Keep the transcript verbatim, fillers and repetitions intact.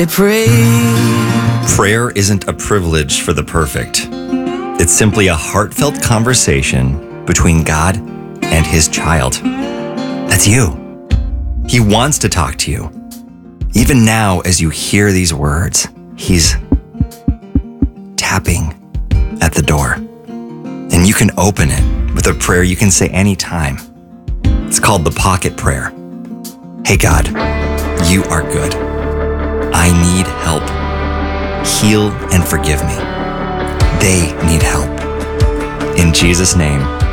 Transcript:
Pray. Prayer isn't a privilege for the perfect. It's simply a heartfelt conversation between God and his child. That's you. He wants to talk to you. Even now, as you hear these words, he's tapping at the door. And you can open it with a prayer you can say anytime. It's called the Pocket Prayer. Hey God, you are good. I need help. Heal and forgive me. They need help. In Jesus' name,